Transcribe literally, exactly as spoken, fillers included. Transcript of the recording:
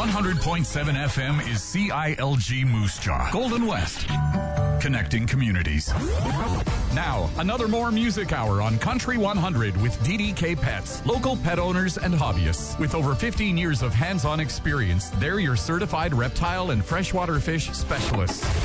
one hundred point seven F M is C I L G Moose Jaw, Golden West. Connecting communities. Now, another more music hour on Country one hundred with D D K Pets, local pet owners and hobbyists. With over fifteen years of hands-on experience, they're your certified reptile and freshwater fish specialists.